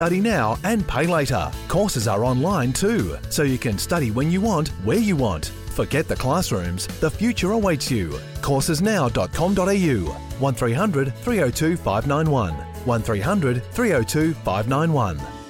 Study now and pay later. Courses are online too, so you can study when you want, where you want. Forget the classrooms. The future awaits you. Coursesnow.com.au 1300 302 591 1300 302 591.